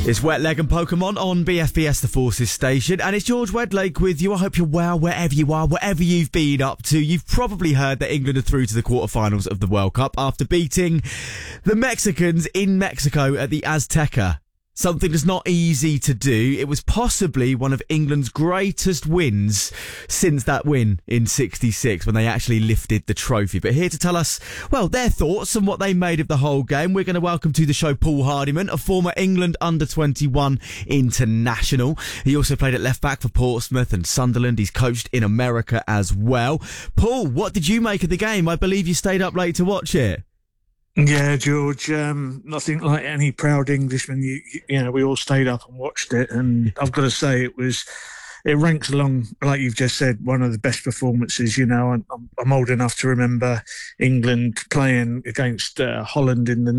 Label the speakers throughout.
Speaker 1: It's Wet Leg and Pokemon on BFBS The Forces station, and it's George Wedlake with you. I hope you're well wherever you are, whatever you've been up to. You've probably heard that England are through to the quarterfinals of the World Cup after beating the Mexicans in Mexico at the Azteca. Something that's not easy to do. It was possibly one of England's greatest wins since that win in '66 when they actually lifted the trophy. But here to tell us, well, their thoughts and what they made of the whole game, we're going to welcome to the show Paul Hardiman, a former England under-21 international. He also played at left back for Portsmouth and Sunderland. He's coached in America as well. Paul, what did you make of the game? I believe you stayed up late to watch it.
Speaker 2: Yeah, George, nothing like any proud Englishman. You know, we all stayed up and watched it, and I've got to say it ranks along, like you've just said, one of the best performances. You know, I'm old enough to remember England playing against Holland in the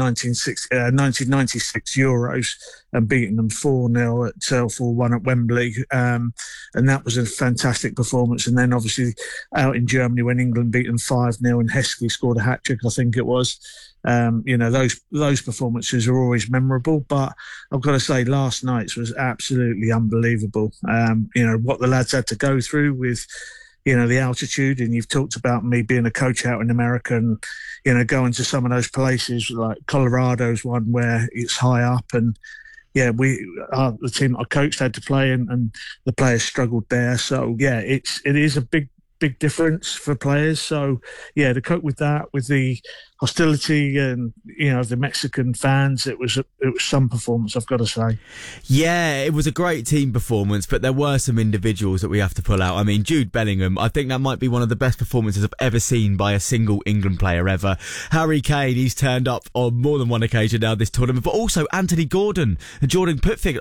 Speaker 2: 1996 Euros and beating them 4-0 at 4-1 at Wembley. And that was a fantastic performance. And then obviously out in Germany when England beat them 5-0 and Heskey scored a hat-trick, I think it was. You know, those performances are always memorable, but I've got to say last night's was absolutely unbelievable. You know, what the lads had to go through with, you know, the altitude, and you've talked about me being a coach out in America and, you know, going to some of those places like Colorado's one where it's high up, and yeah, the team I coached had to play and the players struggled there. So yeah, it is a big difference for players. So yeah, to cope with that, with the hostility and, you know, the Mexican fans, it was some performance, I've got to say.
Speaker 1: Yeah, it was a great team performance, but there were some individuals that we have to pull out. I mean, Jude Bellingham, I think that might be one of the best performances I've ever seen by a single England player ever. Harry Kane, he's turned up on more than one occasion now this tournament, but also Anthony Gordon and Jordan Pickford.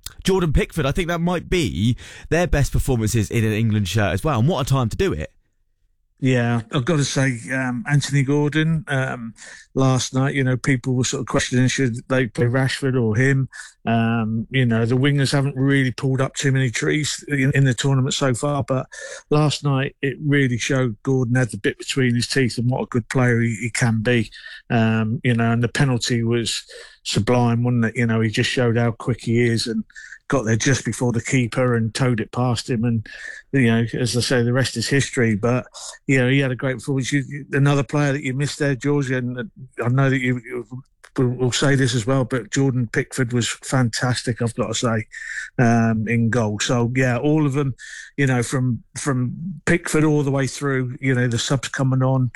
Speaker 1: I think that might be their best performances in an England shirt as well. And what a time to do it.
Speaker 2: Yeah, I've got to say, Anthony Gordon, last night, you know, people were sort of questioning should they play Rashford or him. You know, the wingers haven't really pulled up too many trees in the tournament so far, but last night it really showed Gordon had the bit between his teeth and what a good player he can be. You know, and the penalty was sublime, wasn't it? You know, he just showed how quick he is and got there just before the keeper and towed it past him. And, you know, as I say, the rest is history. But, you know, he had a great performance. Another player that you missed there, George, and I know that you will say this as well, but Jordan Pickford was fantastic, I've got to say, in goal. So, yeah, all of them, you know, from Pickford all the way through, you know, the subs coming on.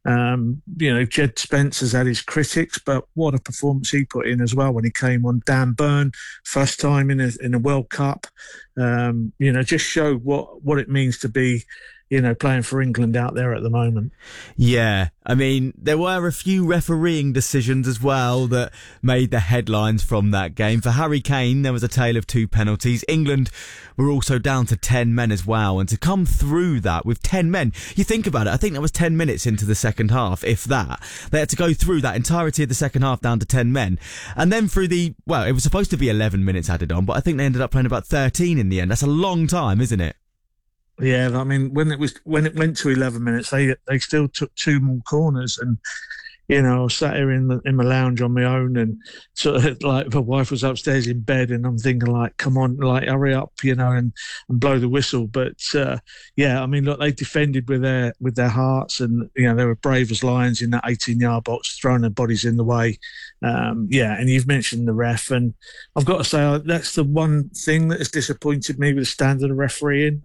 Speaker 2: You know, Jed Spence has had his critics, but what a performance he put in as well when he came on. Dan Burn, first time in a World Cup, you know, just showed what it means to be, you know, playing for England out there at the moment.
Speaker 1: Yeah, I mean, there were a few refereeing decisions as well that made the headlines from that game. For Harry Kane, there was a tale of two penalties. England were also down to 10 men as well. And to come through that with 10 men, you think about it, I think that was 10 minutes into the second half, if that. They had to go through that entirety of the second half down to 10 men. And then through it was supposed to be 11 minutes added on, but I think they ended up playing about 13 in the end. That's a long time, isn't it?
Speaker 2: Yeah, I mean, when it went to 11 minutes, they still took two more corners, and you know, I was sat here in my lounge on my own, and sort of like my wife was upstairs in bed, and I'm thinking like, come on, like hurry up, you know, and blow the whistle. But yeah, I mean, look, they defended with their hearts, and you know, they were brave as lions in that 18-yard box, throwing their bodies in the way. Yeah, and you've mentioned the ref, and I've got to say that's the one thing that has disappointed me with the standard of refereeing.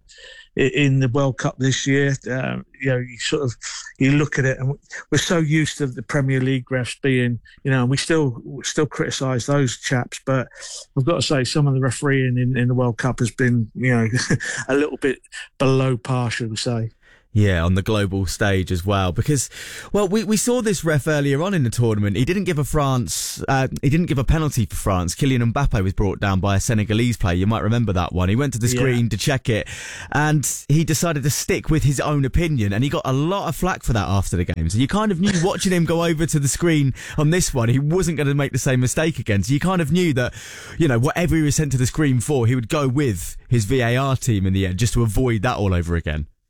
Speaker 2: In the World Cup this year, you know, you look at it, and we're so used to the Premier League refs being, you know, we still criticise those chaps, but I've got to say some of the refereeing in the World Cup has been, you know, a little bit below par, should we say.
Speaker 1: Yeah, on the global stage as well. Because, well, we saw this ref earlier on in the tournament. He didn't give a penalty for France. Kylian Mbappe was brought down by a Senegalese player. You might remember that one. He went to the screen to check it, and he decided to stick with his own opinion, and he got a lot of flack for that after the game. So you kind of knew, watching him go over to the screen on this one, he wasn't going to make the same mistake again. So you kind of knew that, you know, whatever he was sent to the screen for, he would go with his VAR team in the end, just to avoid that all over again.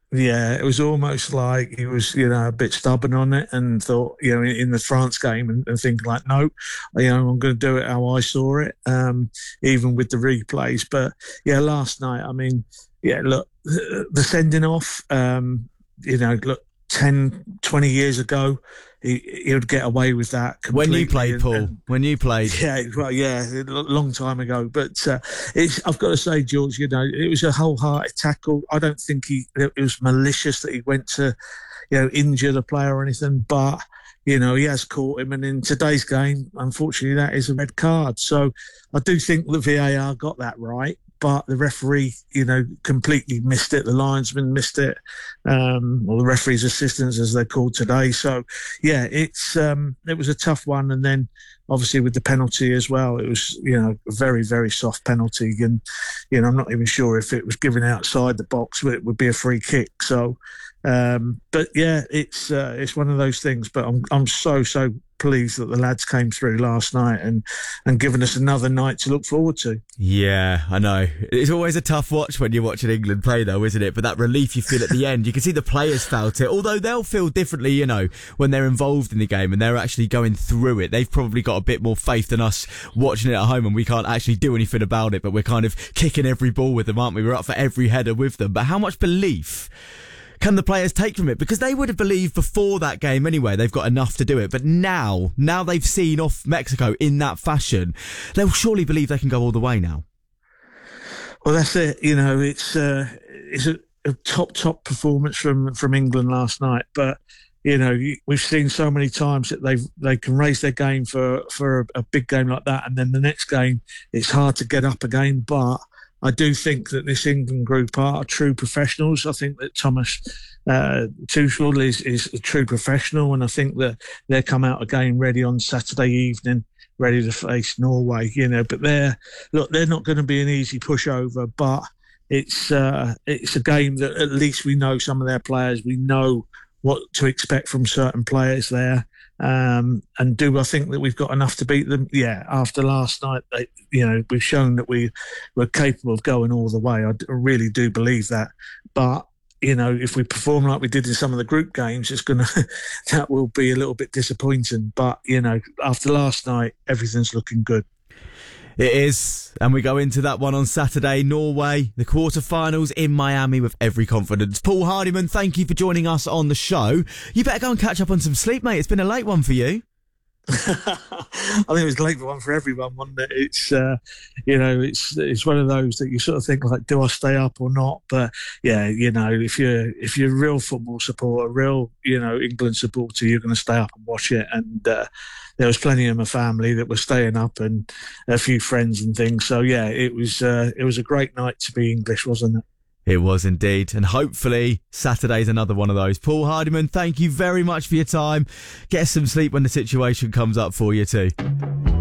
Speaker 2: Yeah, it was almost like he was, a bit stubborn on it and thought, in the France game and thinking like, no, I'm going to do it how I saw it, even with the replays. But yeah, last night, I mean, yeah, look, the sending off, look, 10, 20 years ago, he would get away with that completely.
Speaker 1: When you played, Paul. When you played.
Speaker 2: Yeah, well, yeah, a long time ago. But I've got to say, George, it was a wholehearted tackle. I don't think it was malicious that he went to, injure the player or anything. But, he has caught him. And in today's game, unfortunately, that is a red card. So I do think the VAR got that right. But the referee, completely missed it. The linesman missed it, or the referee's assistants, as they're called today. So, yeah, it was a tough one. And then, obviously, with the penalty as well, it was, a very, very soft penalty. And, I'm not even sure if it was given outside the box, but it would be a free kick. So, but yeah, it's one of those things. But I'm so pleased that the lads came through last night and given us another night to look forward to.
Speaker 1: Yeah, I know. It's always a tough watch when you're watching England play, though, isn't it? But that relief you feel at the end, you can see the players felt it, although they'll feel differently, when they're involved in the game and they're actually going through it. They've probably got a bit more faith than us watching it at home, and we can't actually do anything about it, but we're kind of kicking every ball with them, aren't we? We're up for every header with them. But how much belief can the players take from it? Because they would have believed before that game anyway, they've got enough to do it. But now they've seen off Mexico in that fashion, they'll surely believe they can go all the way now.
Speaker 2: Well, that's it. It's a top performance from England last night. But, we've seen so many times that they can raise their game for a big game like that. And then the next game, it's hard to get up again. But I do think that this England group are true professionals. I think that Thomas Tuchel is a true professional, and I think that they'll come out again ready on Saturday evening, ready to face Norway. But they're not going to be an easy pushover. But it's a game that at least we know some of their players. We know what to expect from certain players there. And do I think that we've got enough to beat them? Yeah, after last night, we've shown that we're capable of going all the way. I really do believe that. But, if we perform like we did in some of the group games, that will be a little bit disappointing. But, after last night, everything's looking good.
Speaker 1: It is, and we go into that one on Saturday, Norway, the quarterfinals in Miami with every confidence. Paul Hardiman, thank you for joining us on the show. You better go and catch up on some sleep, mate. It's been a late one for you.
Speaker 2: I think it was a late one for everyone, wasn't it? It's one of those that you sort of think like, do I stay up or not? But yeah, if you're a real football supporter, real England supporter, you're going to stay up and watch it. And there was plenty of my family that were staying up, and a few friends and things. So yeah, it was a great night to be English, wasn't it?
Speaker 1: It was indeed. And hopefully Saturday's another one of those. Paul Hardiman, thank you very much for your time. Get some sleep when the situation comes up for you too.